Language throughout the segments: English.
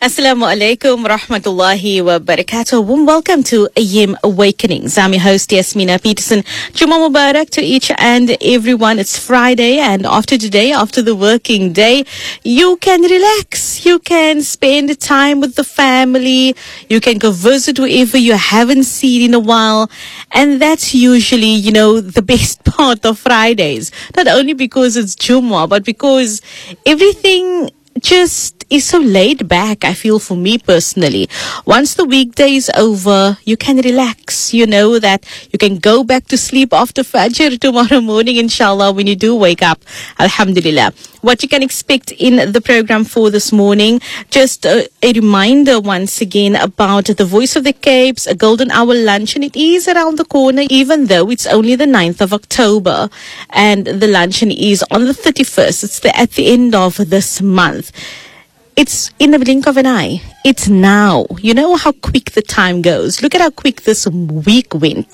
Assalamu alaikum rahmatullahi wa barakatuh. Warm welcome to AM Awakenings. I'm your host Yasmina Peterson. Juma Mubarak to each and everyone. It's Friday, and after today, after the working day, you can relax. You can spend time with the family. You can go visit whoever you haven't seen in a while. And that's usually, the best part of Fridays. Not only because it's Juma, but because everything just is so laid back, I feel, for me personally. Once the weekday is over, you can relax. You know that you can go back to sleep after Fajr tomorrow morning, inshallah, when you do wake up. Alhamdulillah. What you can expect in the program for this morning, just a reminder once again about the Voice of the Capes, a golden hour luncheon. It is around the corner, even though it's only the 9th of October, and the luncheon is on the 31st. It's at the end of this month. It's in the blink of an eye. It's now. You know how quick the time goes. Look at how quick this week went.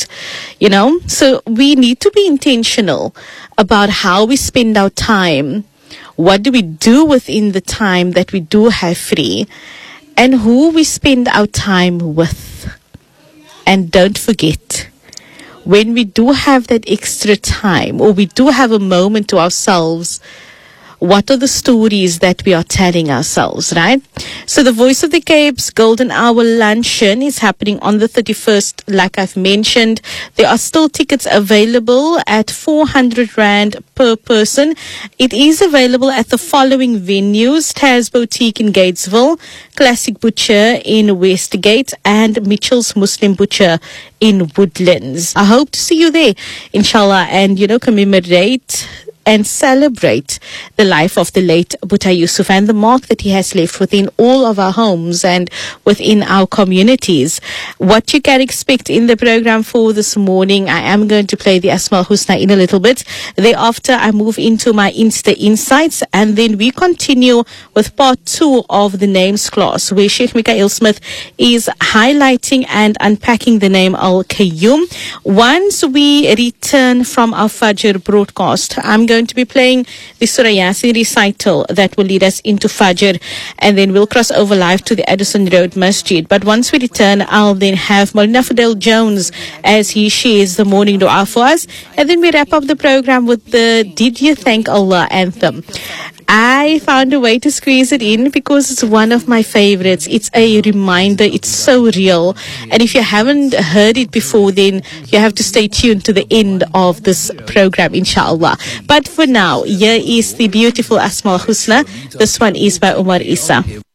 So we need to be intentional about how we spend our time. What do we do within the time that we do have free? And who we spend our time with. And don't forget, when we do have that extra time, or we do have a moment to ourselves, what are the stories that we are telling ourselves, right? So the Voice of the Capes Golden Hour Luncheon is happening on the 31st, like I've mentioned. There are still tickets available at 400 Rand per person. It is available at the following venues: Taz Boutique in Gatesville, Classic Butcher in Westgate, and Mitchell's Muslim Butcher in Woodlands. I hope to see you there, inshallah, and, commemorate and celebrate the life of the late Boeta Yusuf and the mark that he has left within all of our homes and within our communities. What you can expect in the program for this morning, I am going to play the Asma Husna in a little bit. Thereafter, I move into my Insta Insights, and then we continue with part 2 of the names class, where Sheikh Mikael Smith is highlighting and unpacking the name Al-Qayyum. Once we return from our Fajr broadcast, I'm going to be playing the Surah Yasin recital that will lead us into Fajr, and then we'll cross over live to the Addison Road Masjid. But once we return, I'll then have Maulana Fidel Jones as he shares the morning dua for us, and then we wrap up the program with the Did You Thank Allah anthem. I found a way to squeeze it in because it's one of my favorites. It's a reminder. It's so real. And if you haven't heard it before, then you have to stay tuned to the end of this program, inshallah. But for now, here is the beautiful Asma Husna. This one is by Umar Isa.